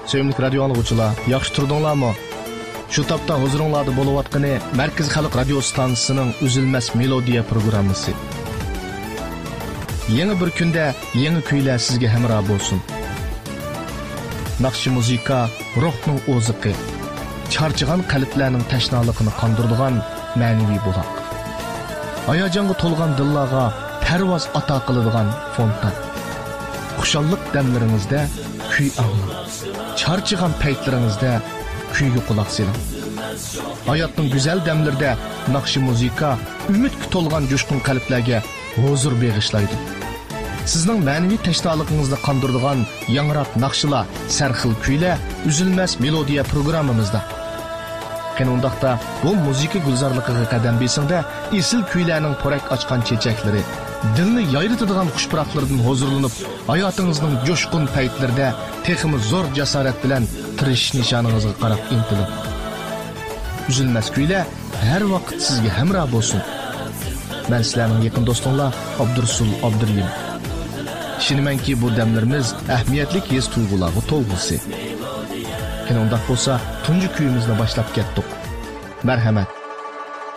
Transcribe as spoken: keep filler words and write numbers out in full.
Sevimli radio anlıqçılar, yaxşı turdunlarmı? Şu tapda huzuringlarda bo'layotgani Markaz Xalq radio stansiyasining Uzilmas melodiya programmasi. Yangi bir kunda yangi kuylar sizga hamroh bo'lsin. Naqshi muzika ruhning o'ziqi, charchigan qalblarning tashnaligini qondiradigan ma'naviy buloq. Hayajonga to'lgan dillarga parvoz ato qiladigan fontan. Xushallik damlaringizda kuy anglang. Charchigan paytlaringizda kuyga quloq soling. Hayotning go'zal damlarida naqshi muzika umidga to'lgan jo'shqin qalblarga huzur bag'ishlaydi. Sizning ma'naviy tashnoligingizni qondiradigan yangroq naqshlar, sarxil kuylar Uzilmas melodiya programmamizda. Qanundaqda bu muzika gulzorligiga qadam besingda esil kuylarning porak ochgan chechaklari, dilni yayritadigan xushpuroqlardan huzurlanib, hayotingizning jo'shqin paytlarida texmi zo'r jasorat bilan tirish nishoningizga qarab intilib. Uzilmas kuylar har vaqt sizga hamroh bo'lsin. Men sizlarning yaqin do'stinglar Abdursul Abduriyim. Ishonimanki bu damlarimiz ahamiyatli his tuyg'ularga to'lg'isi. Qanundaq bo'lsa, tunji kuyimizni boshlab ketdik. Marhamat.